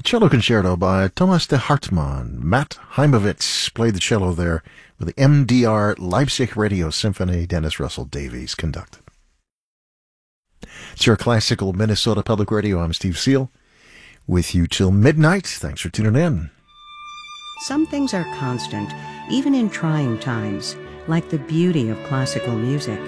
cello concerto by Thomas de Hartmann. Matt Heimovitz played the cello there with the MDR Leipzig Radio Symphony. Dennis Russell Davies conducted. It's your classical Minnesota Public Radio. I'm Steve Seal, with you till midnight. Thanks for tuning in. Some things are constant, even in trying times, like the beauty of classical music.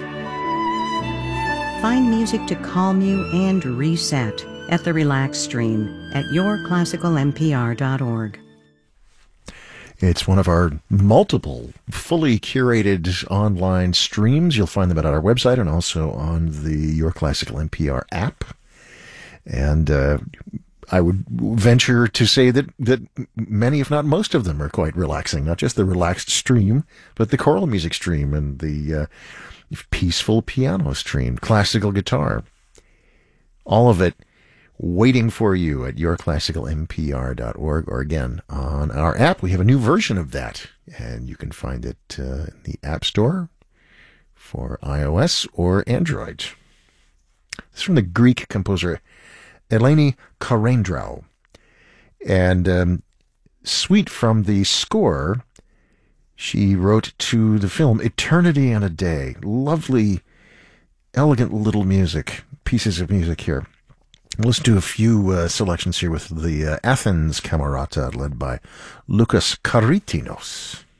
Find music to calm you and reset at the Relax Stream at yourclassicalmpr.org. It's one of our multiple fully curated online streams. You'll find them at our website and also on the Your Classical NPR app. And I would venture to say that many, if not most of them, are quite relaxing. Not just the relaxed stream, but the choral music stream and the peaceful piano stream, classical guitar. All of it waiting for you at yourclassicalmpr.org, or again, on our app. We have a new version of that, and you can find it in the App Store for iOS or Android. This is from the Greek composer Eleni Karendraou, and suite from the score she wrote to the film Eternity and a Day. Lovely, elegant little music, pieces of music here. Let's do a few selections here with the Athens Camerata led by Lucas Karitinos.